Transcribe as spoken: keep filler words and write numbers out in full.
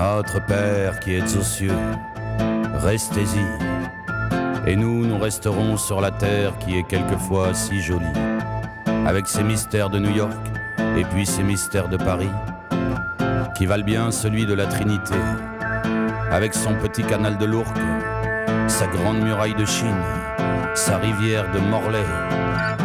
Notre Père qui êtes aux cieux, restez-y. Et nous, nous resterons sur la terre qui est quelquefois si jolie, avec ses mystères de New York et puis ses mystères de Paris, qui valent bien celui de la Trinité, avec son petit canal de l'Ourcq, sa grande muraille de Chine, sa rivière de Morlaix,